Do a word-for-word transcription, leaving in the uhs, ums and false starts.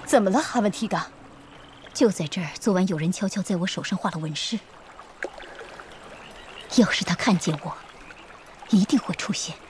怎么了，哈文提嘎？ 就在这儿，昨晚有人悄悄在我手上画了纹饰。要是他看见我，一定会出现。